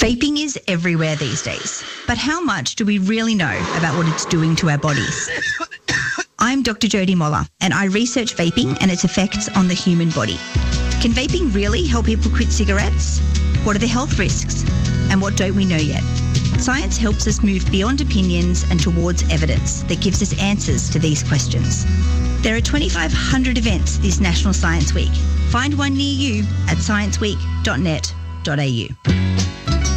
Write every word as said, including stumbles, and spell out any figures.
Vaping is everywhere these days, but how much do we really know about what it's doing to our bodies? I'm Doctor Jodie Moller, and I research vaping and its effects on the human body. Can vaping really help people quit cigarettes? What are the health risks? And what don't we know yet? Science helps us move beyond opinions and towards evidence that gives us answers to these questions. There are twenty-five hundred events this National Science Week. Find one near you at science week dot net dot a u.